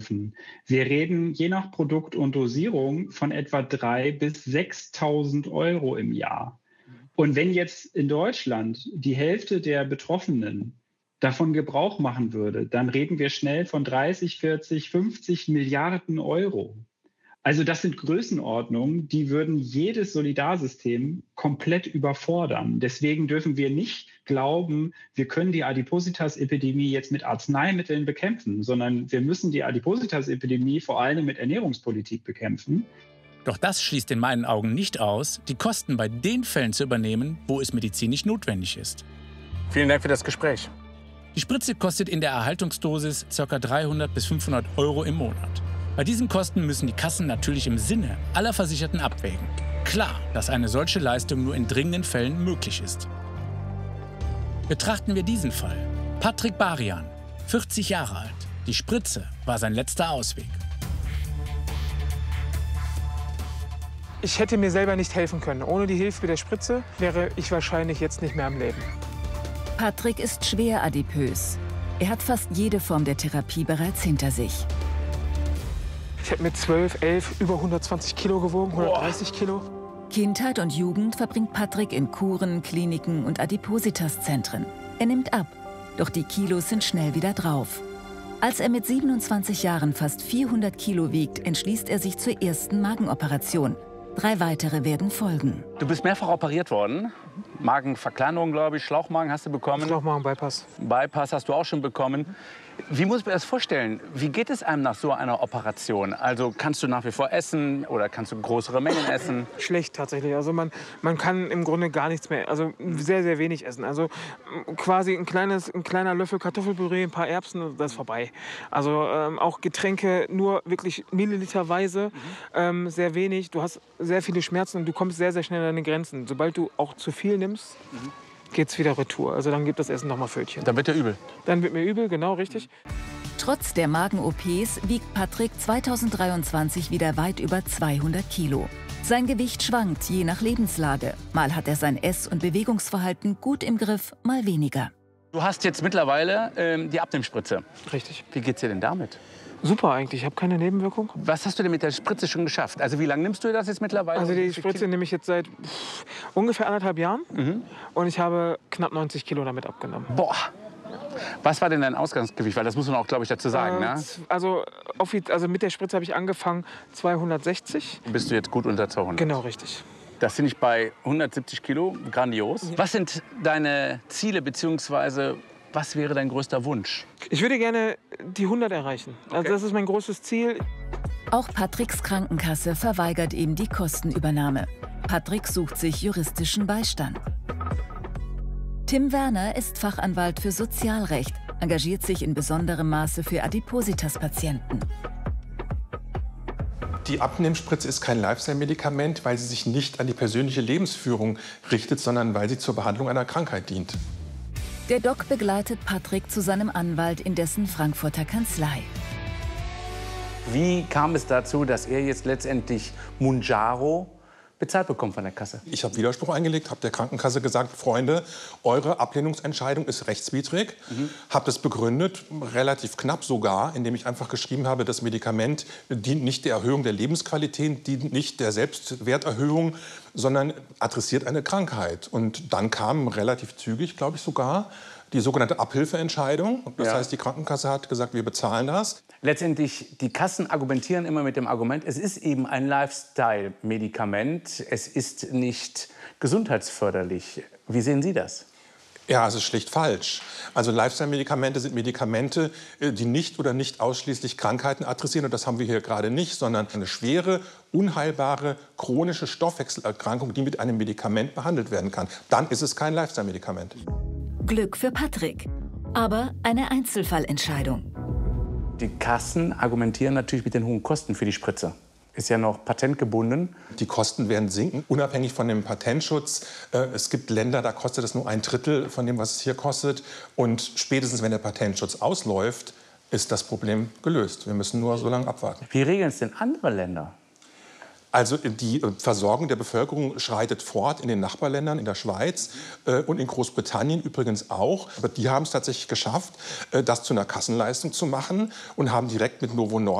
bekämpfen. Wir reden je nach Produkt und Dosierung von etwa 3.000 bis 6.000 Euro im Jahr. Und wenn jetzt in Deutschland die Hälfte der Betroffenen davon Gebrauch machen würde, dann reden wir schnell von 30, 40, 50 Milliarden Euro. Also das sind Größenordnungen, die würden jedes Solidarsystem komplett überfordern. Deswegen dürfen wir nicht glauben, wir können die Adipositas-Epidemie jetzt mit Arzneimitteln bekämpfen, sondern wir müssen die Adipositas-Epidemie vor allem mit Ernährungspolitik bekämpfen. Doch das schließt in meinen Augen nicht aus, die Kosten bei den Fällen zu übernehmen, wo es medizinisch notwendig ist. Vielen Dank für das Gespräch. Die Spritze kostet in der Erhaltungsdosis ca. 300 bis 500 Euro im Monat. Bei diesen Kosten müssen die Kassen natürlich im Sinne aller Versicherten abwägen. Klar, dass eine solche Leistung nur in dringenden Fällen möglich ist. Betrachten wir diesen Fall. Patrick Barian, 40 Jahre alt. Die Spritze war sein letzter Ausweg. Ich hätte mir selber nicht helfen können. Ohne die Hilfe der Spritze wäre ich wahrscheinlich jetzt nicht mehr am Leben. Patrick ist schwer adipös. Er hat fast jede Form der Therapie bereits hinter sich. Ich habe mit 12, 11 über 120 Kilo gewogen, 130 Kilo. Kindheit und Jugend verbringt Patrick in Kuren, Kliniken und Adipositas-Zentren. Er nimmt ab, doch die Kilos sind schnell wieder drauf. Als er mit 27 Jahren fast 400 Kilo wiegt, entschließt er sich zur ersten Magenoperation. 3 weitere werden folgen. Du bist mehrfach operiert worden. Magenverkleinerung, glaube ich. Schlauchmagen hast du bekommen. Schlauchmagen-Bypass. Bypass hast du auch schon bekommen. Wie muss man das vorstellen? Wie geht es einem nach so einer Operation? Also kannst du nach wie vor essen oder kannst du größere Mengen essen? Schlecht tatsächlich. Also man kann im Grunde gar nichts mehr, also sehr, sehr wenig essen. Also quasi ein kleiner Löffel Kartoffelpüree, ein paar Erbsen, das ist vorbei. Also auch Getränke nur wirklich milliliterweise, sehr wenig. Du hast sehr viele Schmerzen und du kommst sehr, sehr schnell an deine Grenzen. Sobald du auch zu viel nimmst, geht's wieder retour. Also dann gibt das Essen noch mal Pfötchen. Dann wird dir übel. Dann wird mir übel, genau, richtig. Trotz der Magen-OPs wiegt Patrick 2023 wieder weit über 200 Kilo. Sein Gewicht schwankt je nach Lebenslage. Mal hat er sein Ess- und Bewegungsverhalten gut im Griff, mal weniger. Du hast jetzt mittlerweile die Abnehmspritze. Richtig. Wie geht's dir denn damit? Super eigentlich, ich habe keine Nebenwirkung. Was hast du denn mit der Spritze schon geschafft? Also wie lange nimmst du das jetzt mittlerweile? Also die Spritze nehme ich jetzt seit ungefähr 1,5 Jahren. Und ich habe knapp 90 Kilo damit abgenommen. Boah. Was war denn dein Ausgangsgewicht? Weil das muss man auch, glaube ich, dazu sagen, ne? Also mit der Spritze habe ich angefangen 260. Bist du jetzt gut unter 200? Genau, richtig. Das finde ich bei 170 Kilo grandios. Was sind deine Ziele bzw. was wäre dein größter Wunsch? Ich würde gerne die 100 erreichen. Also das ist mein großes Ziel. Auch Patricks Krankenkasse verweigert ihm die Kostenübernahme. Patrick sucht sich juristischen Beistand. Tim Werner ist Fachanwalt für Sozialrecht, engagiert sich in besonderem Maße für Adipositas-Patienten. Die Abnehmspritze ist kein Lifestyle-Medikament, weil sie sich nicht an die persönliche Lebensführung richtet, sondern weil sie zur Behandlung einer Krankheit dient. Der Doc begleitet Patrick zu seinem Anwalt in dessen Frankfurter Kanzlei. Wie kam es dazu, dass er jetzt letztendlich Mounjaro bezahlt bekommt von der Kasse? Ich habe Widerspruch eingelegt, habe der Krankenkasse gesagt, Freunde, eure Ablehnungsentscheidung ist rechtswidrig. Habe das begründet, relativ knapp sogar, indem ich einfach geschrieben habe, das Medikament dient nicht der Erhöhung der Lebensqualität, dient nicht der Selbstwerterhöhung, sondern adressiert eine Krankheit. Und dann kam relativ zügig, glaube ich sogar, die sogenannte Abhilfeentscheidung. Das heißt, die Krankenkasse hat gesagt, wir bezahlen das. Letztendlich, die Kassen argumentieren immer mit dem Argument, es ist eben ein Lifestyle-Medikament, es ist nicht gesundheitsförderlich. Wie sehen Sie das? Ja, es ist schlicht falsch. Also Lifestyle-Medikamente sind Medikamente, die nicht oder nicht ausschließlich Krankheiten adressieren. Und das haben wir hier gerade nicht, sondern eine schwere, unheilbare, chronische Stoffwechselerkrankung, die mit einem Medikament behandelt werden kann. Dann ist es kein Lifestyle-Medikament. Glück für Patrick, aber eine Einzelfallentscheidung. Die Kassen argumentieren natürlich mit den hohen Kosten für die Spritze. Ist ja noch patentgebunden. Die Kosten werden sinken, unabhängig von dem Patentschutz. Es gibt Länder, da kostet es nur 1/3 von dem, was es hier kostet. Und spätestens, wenn der Patentschutz ausläuft, ist das Problem gelöst. Wir müssen nur so lange abwarten. Wie regeln es denn andere Länder? Also die Versorgung der Bevölkerung schreitet fort in den Nachbarländern, in der Schweiz und in Großbritannien übrigens auch. Aber die haben es tatsächlich geschafft, das zu einer Kassenleistung zu machen und haben direkt mit Novo Nordisk